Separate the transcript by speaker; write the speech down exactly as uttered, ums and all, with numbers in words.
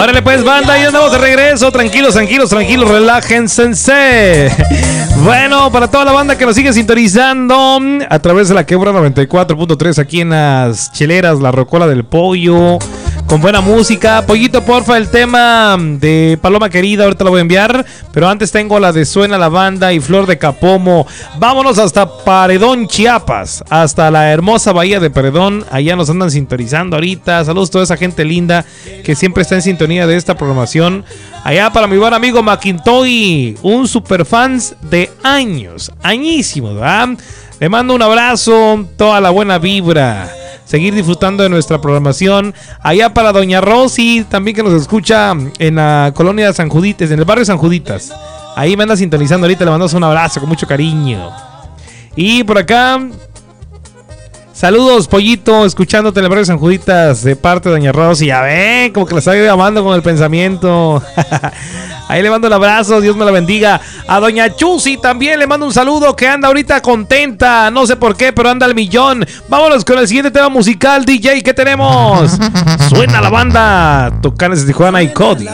Speaker 1: Órale pues, banda, ya andamos de regreso. Tranquilos, tranquilos, tranquilos, relájense. Bueno, para toda la banda que nos sigue sintonizando a través de la Quebra noventa y cuatro punto tres aquí en las cheleras, la Rocola del Pollo, con buena música. Pollito, porfa, el tema de Paloma Querida, ahorita lo voy a enviar, pero antes tengo la de Suena la Banda y Flor de Capomo. Vámonos hasta Paredón, Chiapas, hasta la hermosa bahía de Paredón. Allá nos andan sintonizando ahorita. Saludos a toda esa gente linda que siempre está en sintonía de esta programación. Allá para mi buen amigo Maquintoy, un superfans de años, añísimos, ¿verdad? Le mando un abrazo, toda la buena vibra. Seguir disfrutando de nuestra programación. Allá para Doña Rosy, también que nos escucha en la colonia de San Juditas, en el barrio San Juditas. Ahí me anda sintonizando ahorita, le mandamos un abrazo con mucho cariño. Y por acá, saludos, Pollito, escuchándote en el barrio San Juditas de parte de Doña Rosy. Ya ven, como que la está llamando con el pensamiento. Ahí le mando el abrazo, Dios me la bendiga. A Doña Chusi también le mando un saludo, que anda ahorita contenta, no sé por qué, pero anda al millón. Vámonos con el siguiente tema musical, D J, ¿qué tenemos? Suena la Banda, Tucanes de Tijuana y Cody.